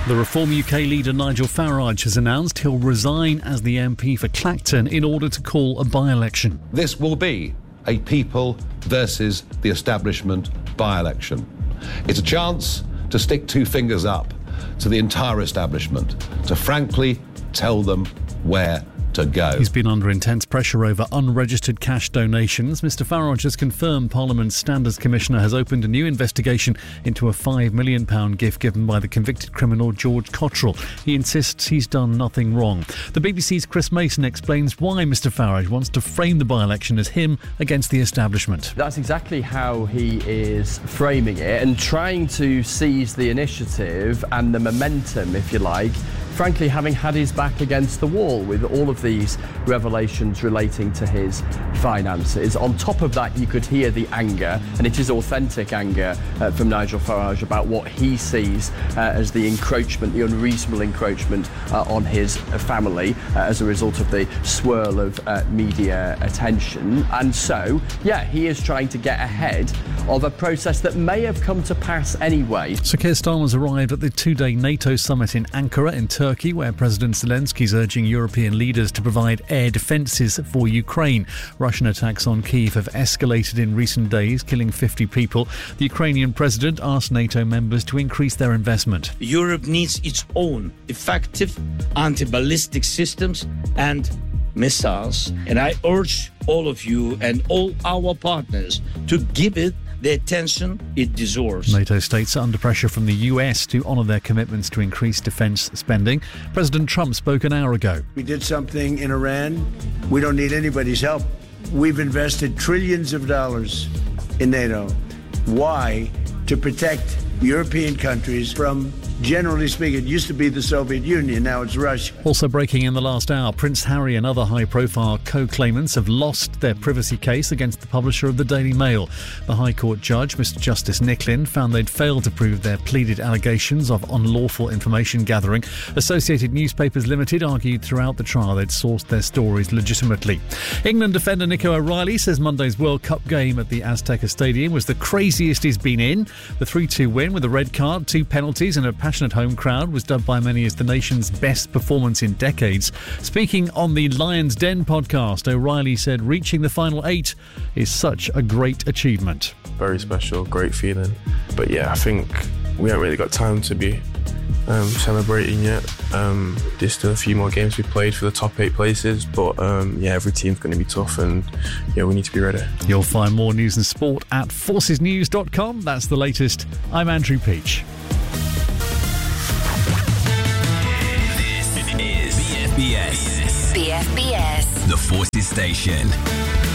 The Reform UK leader Nigel Farage has announced he'll resign as the MP for Clacton in order to call a by-election. This will be a people versus the establishment by-election. It's a chance to stick two fingers up to the entire establishment, to frankly tell them where to go. He's been under intense pressure over unregistered cash donations. Mr Farage has confirmed Parliament's Standards Commissioner has opened a new investigation into a £5 million gift given by the convicted criminal George Cottrell. He insists he's done nothing wrong. The BBC's Chris Mason explains why Mr Farage wants to frame the by-election as him against the establishment. That's exactly how he is framing it, and trying to seize the initiative and the momentum, if you like, frankly having had his back against the wall with all of these revelations relating to his finances. On top of that, you could hear the anger, and it is authentic anger from Nigel Farage about what he sees as the encroachment, the unreasonable encroachment on his family as a result of the swirl of media attention. And so, yeah, he is trying to get ahead of a process that may have come to pass anyway. Sir Keir Starmer's arrived at the two-day NATO summit in Ankara in Turkey, where President Zelensky is urging European leaders to provide air defences for Ukraine. Russian attacks on Kyiv have escalated in recent days, killing 50 people. The Ukrainian president asked NATO members to increase their investment. Europe needs its own effective anti-ballistic systems and missiles, and I urge all of you and all our partners to give it the attention it deserves. NATO states are under pressure from the US to honour their commitments to increase defence spending. President Trump spoke an hour ago. We did something in Iran. We don't need anybody's help. We've invested trillions of dollars in NATO. Why? To protect European countries from, generally speaking, it used to be the Soviet Union, now it's Russia. Also breaking in the last hour, Prince Harry and other high-profile co-claimants have lost their privacy case against the publisher of the Daily Mail. The High Court judge, Mr Justice Nicklin, found they'd failed to prove their pleaded allegations of unlawful information gathering. Associated Newspapers Limited argued throughout the trial they'd sourced their stories legitimately. England defender Nico O'Reilly says Monday's World Cup game at the Azteca Stadium was the craziest he's been in. The 3-2 win with a red card, 2 penalties and a passionate home crowd was dubbed by many as the nation's best performance in decades. Speaking on the Lions Den podcast, O'Reilly said reaching the final 8 is such a great achievement. Very special, great feeling. But yeah, I think we haven't really got time to be celebrating yet. There's still a few more games we played for the top 8 places, but yeah, every team's going to be tough, and yeah, we need to be ready. You'll find more news and sport at forcesnews.com. That's the latest. I'm Andrew Peach. This is BFBS. BFBS. The Forces Station.